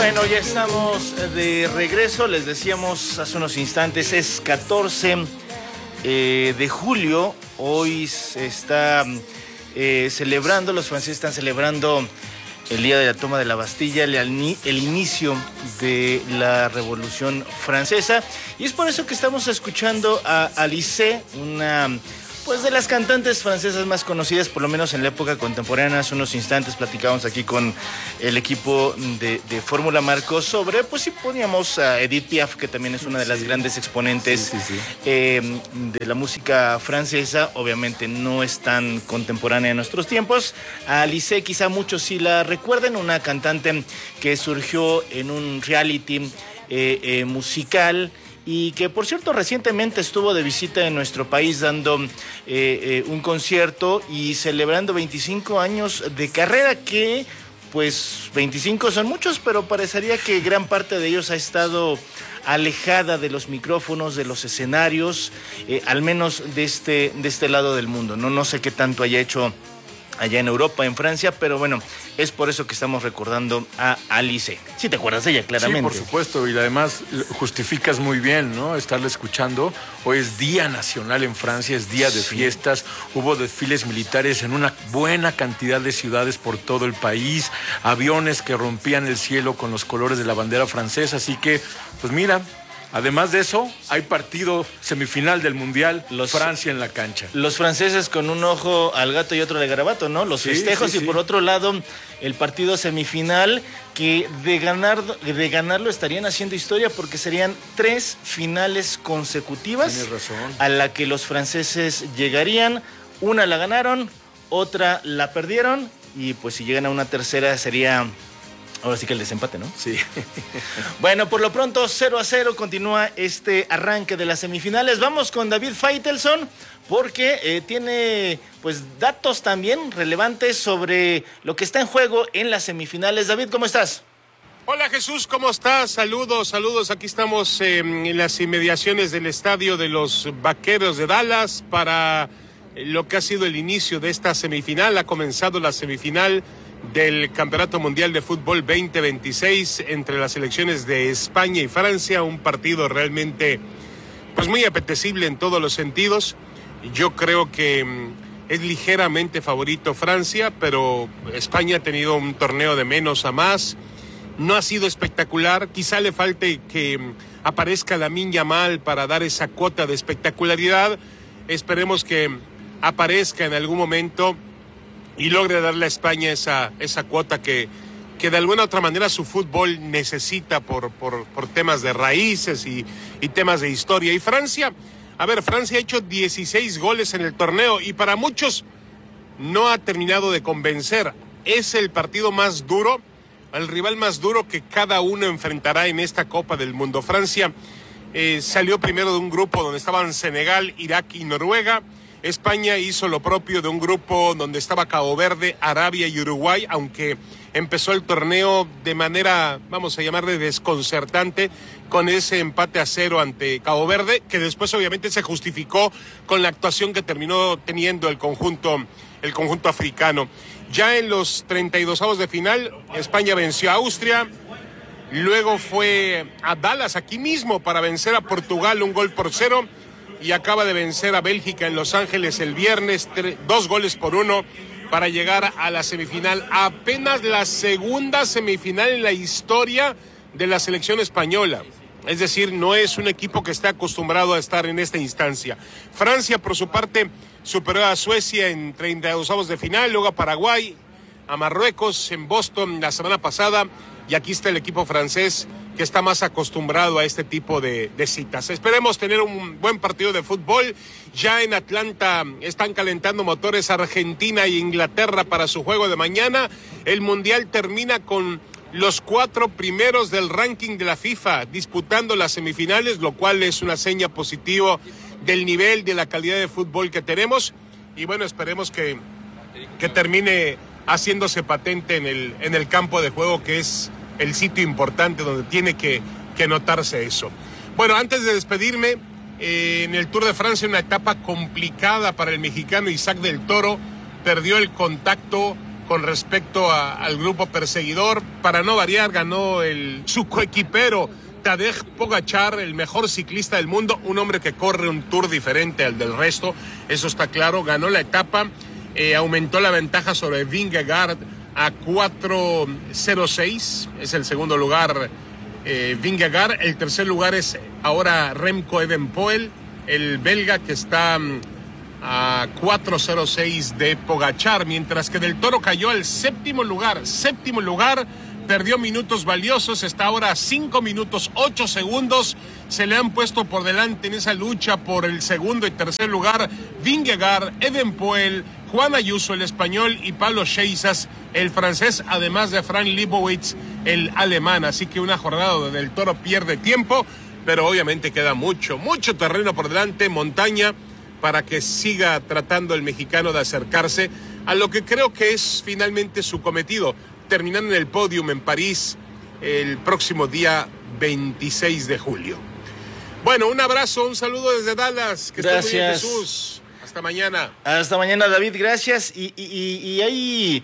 Bueno, ya estamos de regreso. Les decíamos hace unos instantes, es 14 de julio. Hoy se está celebrando, los franceses están celebrando el día de la toma de la Bastilla, el inicio de la Revolución Francesa. Y es por eso que estamos escuchando a Alizée, una pues de las cantantes francesas más conocidas, por lo menos en la época contemporánea. Hace unos instantes platicábamos aquí con el equipo de Fórmula Marcos sobre, pues si poníamos a Edith Piaf, que también es una de las grandes exponentes de la música francesa. Obviamente no es tan contemporánea en nuestros tiempos. A Alizée quizá muchos sí la recuerden, una cantante que surgió en un reality musical, y que por cierto recientemente estuvo de visita en nuestro país dando un concierto y celebrando 25 años de carrera, que pues 25 son muchos, pero parecería que gran parte de ellos ha estado alejada de los micrófonos, de los escenarios, al menos de este lado del mundo. No sé qué tanto haya hecho allá en Europa, en Francia, pero bueno, es por eso que estamos recordando a Alizée. Sí te acuerdas de ella, claramente. Sí, por supuesto, y además justificas muy bien, ¿no? Estarla escuchando. Hoy es Día Nacional en Francia, es día de fiestas, hubo desfiles militares en una buena cantidad de ciudades por todo el país, aviones que rompían el cielo con los colores de la bandera francesa, así que, pues mira, además de eso, hay partido semifinal del Mundial, Francia en la cancha. Los franceses con un ojo al gato y otro al garabato, ¿no? Los festejos, y por otro lado, el partido semifinal, que de ganarlo estarían haciendo historia, porque serían 3 finales consecutivas. Tienes razón. A la que los franceses llegarían. Una la ganaron, otra la perdieron, y pues si llegan a una tercera sería... Ahora sí que el desempate, ¿no? Sí. Bueno, por lo pronto 0-0 continúa este arranque de las semifinales. Vamos con David Faitelson, porque tiene pues datos también relevantes sobre lo que está en juego en las semifinales. David, ¿cómo estás? Hola Jesús, ¿cómo estás? Saludos. Aquí estamos en las inmediaciones del estadio de los Vaqueros de Dallas para lo que ha sido el inicio de esta semifinal. Ha comenzado la semifinal del Campeonato Mundial de Fútbol 2026 entre las selecciones de España y Francia, un partido realmente pues muy apetecible en todos los sentidos. Yo creo que es ligeramente favorito Francia, pero España ha tenido un torneo de menos a más, no ha sido espectacular, quizá le falte que aparezca Lamine Yamal para dar esa cuota de espectacularidad. Esperemos que aparezca en algún momento y logre darle a España esa cuota que de alguna otra manera su fútbol necesita por temas de raíces y temas de historia. Y Francia, Francia ha hecho 16 goles en el torneo y para muchos no ha terminado de convencer. Es el partido más duro, el rival más duro que cada uno enfrentará en esta Copa del Mundo. Francia salió primero de un grupo donde estaban Senegal, Irak y Noruega. España hizo lo propio de un grupo donde estaba Cabo Verde, Arabia y Uruguay, aunque empezó el torneo de manera, vamos a llamarle desconcertante, con ese empate a 0 ante Cabo Verde, que después obviamente se justificó con la actuación que terminó teniendo el conjunto africano. Ya en los 32avos de final, España venció a Austria, luego fue a Dallas, aquí mismo, para vencer a Portugal 1-0, y acaba de vencer a Bélgica en Los Ángeles el viernes 2-1 para llegar a la semifinal. Apenas la segunda semifinal en la historia de la selección española. Es decir, no es un equipo que esté acostumbrado a estar en esta instancia. Francia, por su parte, superó a Suecia en 32avos de final, luego a Paraguay, a Marruecos en Boston la semana pasada, y aquí está el equipo francés que está más acostumbrado a este tipo de citas. Esperemos tener un buen partido de fútbol. Ya en Atlanta están calentando motores Argentina e Inglaterra para su juego de mañana. El Mundial termina con los 4 primeros del ranking de la FIFA disputando las semifinales, lo cual es una seña positiva del nivel, de la calidad de fútbol que tenemos. Y bueno, esperemos que termine haciéndose patente en el campo de juego, que es el sitio importante donde tiene que notarse eso. Bueno, antes de despedirme, en el Tour de Francia, una etapa complicada para el mexicano Isaac del Toro, perdió el contacto con respecto al grupo perseguidor. Para no variar, ganó su coequipero Tadej Pogačar, el mejor ciclista del mundo, un hombre que corre un tour diferente al del resto, eso está claro. Ganó la etapa, aumentó la ventaja sobre Vingegaard a 4:06, es el segundo lugar Vingegaard. El tercer lugar es ahora Remco Evenepoel, el belga, que está a 4:06 de Pogačar, mientras que Del Toro cayó al séptimo lugar, perdió minutos valiosos, está ahora a 5 minutos 8 segundos, se le han puesto por delante en esa lucha por el segundo y tercer lugar Vingegaard, Evenepoel, Juan Ayuso, el español, y Pablo Scheisas, el francés, además de Frank Leibowitz, el alemán. Así que una jornada donde Del Toro pierde tiempo, pero obviamente queda mucho terreno por delante, montaña, para que siga tratando el mexicano de acercarse a lo que creo que es finalmente su cometido, terminando en el podium en París el próximo día 26 de julio. Bueno, un abrazo, un saludo desde Dallas. Que estés muy bien, Jesús. Hasta mañana. Hasta mañana, David, gracias. Y hay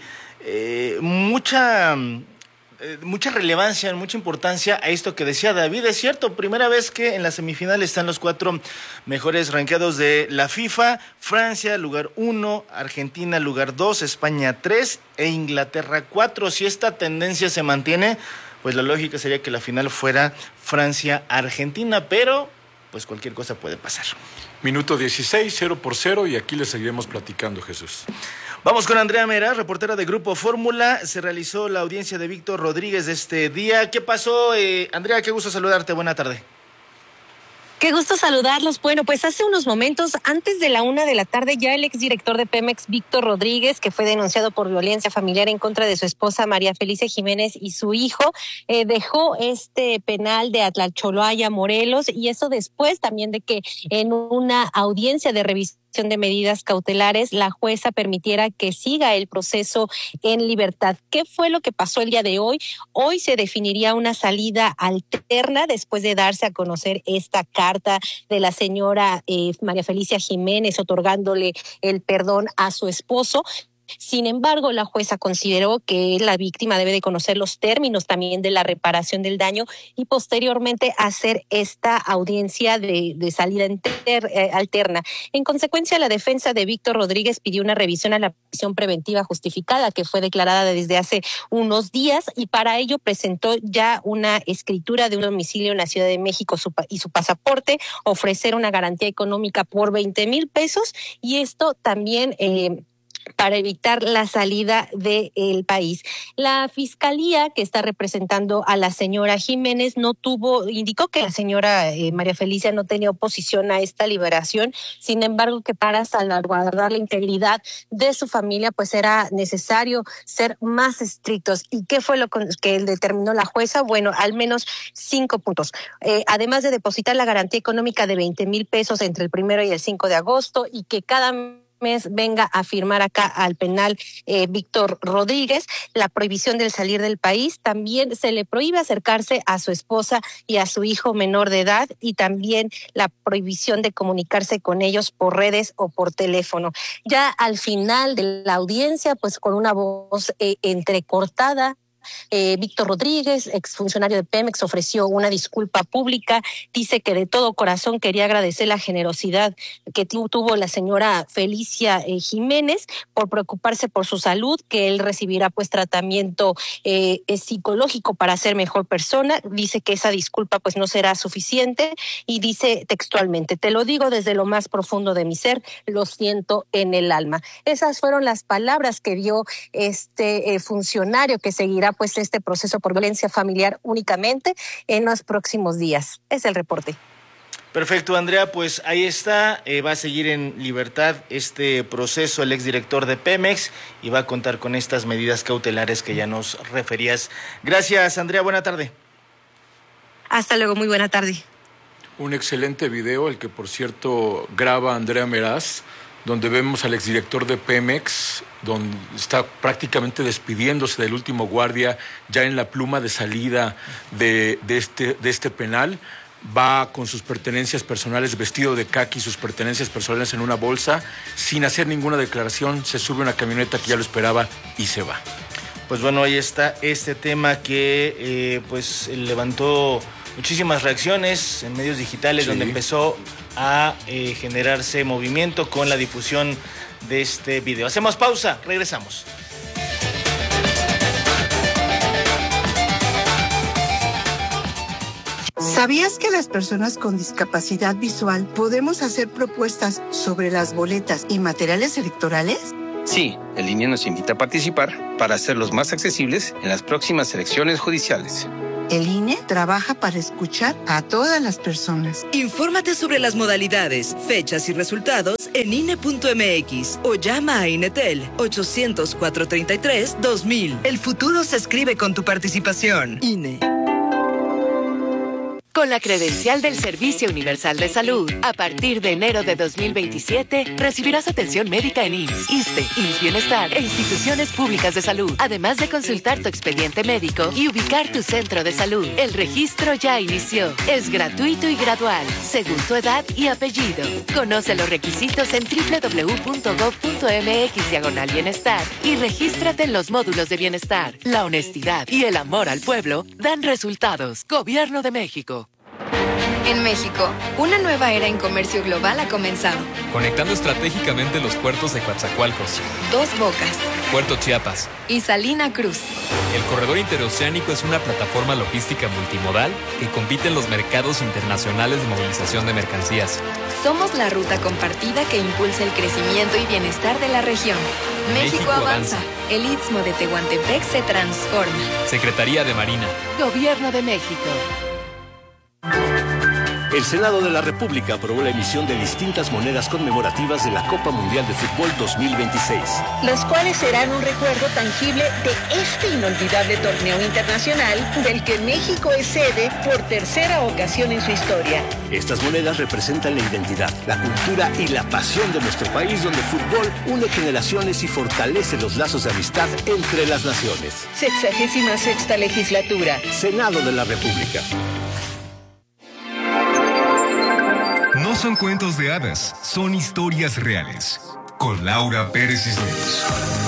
mucha relevancia, mucha importancia a esto que decía David. Es cierto, primera vez que en la semifinal están los 4 mejores rankeados de la FIFA. Francia, lugar 1, Argentina, lugar 2, España 3 e Inglaterra 4. Si esta tendencia se mantiene, pues la lógica sería que la final fuera Francia-Argentina, pero pues cualquier cosa puede pasar. Minuto 16, 0-0, y aquí le seguiremos platicando, Jesús. Vamos con Andrea Meraz, reportera de Grupo Fórmula. Se realizó la audiencia de Víctor Rodríguez de este día. ¿Qué pasó, Andrea? Qué gusto saludarte. Buena tarde. Qué gusto saludarlos. Bueno, pues hace unos momentos, antes de la 1 de la tarde, ya el exdirector de Pemex, Víctor Rodríguez, que fue denunciado por violencia familiar en contra de su esposa María Felicia Jiménez y su hijo, dejó este penal de Atlacholoaya, Morelos, y eso después también de que en una audiencia de revisión de medidas cautelares, la jueza permitiera que siga el proceso en libertad. ¿Qué fue lo que pasó el día de hoy? Hoy se definiría una salida alterna después de darse a conocer esta carta de la señora María Felicia Jiménez otorgándole el perdón a su esposo. Sin embargo, la jueza consideró que la víctima debe de conocer los términos también de la reparación del daño y posteriormente hacer esta audiencia de salida alterna. En consecuencia, la defensa de Víctor Rodríguez pidió una revisión a la prisión preventiva justificada, que fue declarada desde hace unos días, y para ello presentó ya una escritura de un domicilio en la Ciudad de México y su pasaporte, ofrecer una garantía económica por 20,000 pesos, y esto también para evitar la salida del país. La fiscalía que está representando a la señora Jiménez indicó que la señora María Felicia no tenía oposición a esta liberación, sin embargo que para salvaguardar la integridad de su familia pues era necesario ser más estrictos. ¿Y qué fue lo que determinó la jueza? Bueno, al menos 5 puntos. Además de depositar la garantía económica de 20,000 pesos entre el 1 y el 5 de agosto, y que cada mes venga a firmar acá al penal Víctor Rodríguez, la prohibición del salir del país, también se le prohíbe acercarse a su esposa y a su hijo menor de edad, y también la prohibición de comunicarse con ellos por redes o por teléfono. Ya al final de la audiencia, pues con una voz entrecortada, Víctor Rodríguez, exfuncionario de Pemex, ofreció una disculpa pública. Dice que de todo corazón quería agradecer la generosidad que tuvo la señora Felicia Jiménez por preocuparse por su salud, que él recibirá pues tratamiento psicológico para ser mejor persona. Dice que esa disculpa pues no será suficiente, y dice textualmente: te lo digo desde lo más profundo de mi ser, lo siento en el alma. Esas fueron las palabras que dio este funcionario, que seguirá pues este proceso por violencia familiar únicamente en los próximos días. Es el reporte. Perfecto, Andrea, pues ahí está, va a seguir en libertad este proceso el exdirector de Pemex y va a contar con estas medidas cautelares que ya nos referías. Gracias, Andrea, buena tarde. Hasta luego, muy buena tarde. Un excelente video, el que por cierto graba Andrea Meraz, donde vemos al exdirector de Pemex, donde está prácticamente despidiéndose del último guardia, ya en la pluma de salida de este penal. va con sus pertenencias personales, vestido de caqui, sus pertenencias personales en una bolsa, sin hacer ninguna declaración, se sube a una camioneta que ya lo esperaba y se va. Pues bueno, ahí está este tema que pues levantó muchísimas reacciones en medios digitales, donde empezó a generarse movimiento con la difusión de este video. Hacemos pausa, regresamos. ¿Sabías que las personas con discapacidad visual podemos hacer propuestas sobre las boletas y materiales electorales? Sí, el INE nos invita a participar para hacerlos más accesibles en las próximas elecciones judiciales. El INE trabaja para escuchar a todas las personas. Infórmate sobre las modalidades, fechas y resultados en INE.mx o llama a INETEL 800-433-2000. El futuro se escribe con tu participación. INE. Con la credencial del Servicio Universal de Salud, a partir de enero de 2027, recibirás atención médica en IMSS, ISSSTE, IMSS Bienestar e instituciones públicas de salud, además de consultar tu expediente médico y ubicar tu centro de salud. El registro ya inició. Es gratuito y gradual, según tu edad y apellido. Conoce los requisitos en www.gov.mx/bienestar y regístrate en los módulos de bienestar. La honestidad y el amor al pueblo dan resultados. Gobierno de México. En México, una nueva era en comercio global ha comenzado. Conectando estratégicamente los puertos de Coatzacoalcos, Dos Bocas, Puerto Chiapas y Salina Cruz. El corredor interoceánico es una plataforma logística multimodal que compite en los mercados internacionales de movilización de mercancías. Somos la ruta compartida que impulsa el crecimiento y bienestar de la región. México avanza. El Istmo de Tehuantepec se transforma. Secretaría de Marina. Gobierno de México. El Senado de la República aprobó la emisión de distintas monedas conmemorativas de la Copa Mundial de Fútbol 2026. Las cuales serán un recuerdo tangible de este inolvidable torneo internacional del que México es sede por tercera ocasión en su historia. Estas monedas representan la identidad, la cultura y la pasión de nuestro país, donde el fútbol une generaciones y fortalece los lazos de amistad entre las naciones. 66ª legislatura. Senado de la República. No son cuentos de hadas, son historias reales. Con Laura Pérez Cisneros.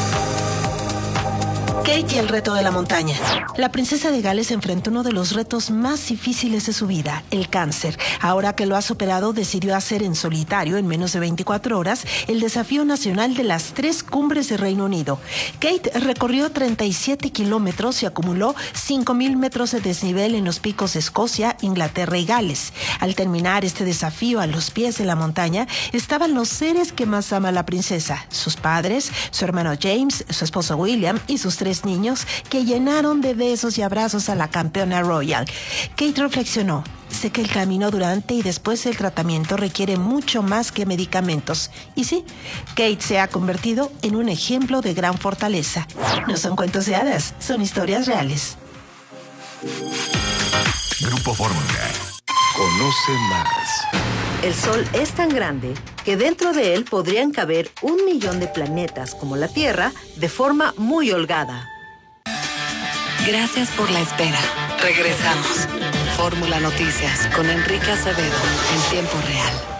Kate y el reto de la montaña. La princesa de Gales enfrentó uno de los retos más difíciles de su vida, el cáncer. Ahora que lo ha superado, decidió hacer en solitario, en menos de 24 horas, el desafío nacional de las 3 cumbres de Reino Unido. Kate recorrió 37 kilómetros y acumuló 5,000 metros de desnivel en los picos de Escocia, Inglaterra y Gales. Al terminar este desafío a los pies de la montaña, estaban los seres que más ama la princesa: sus padres, su hermano James, su esposo William y sus 3 niños, que llenaron de besos y abrazos a la campeona royal. Kate reflexionó: sé que el camino durante y después del tratamiento requiere mucho más que medicamentos. Y sí, Kate se ha convertido en un ejemplo de gran fortaleza. No son cuentos de hadas, son historias reales. Grupo Fórmula. Conoce más. El Sol es tan grande que dentro de él podrían caber 1 millón de planetas como la Tierra de forma muy holgada. Gracias por la espera. Regresamos. Fórmula Noticias con Enrique Acevedo en tiempo real.